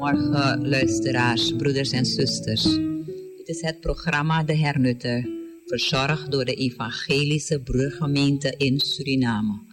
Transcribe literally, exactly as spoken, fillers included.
Goedemorgen luisteraars, broeders en zusters. Dit is het programma De Hernutter, verzorgd door de Evangelische Broedergemeente in Suriname.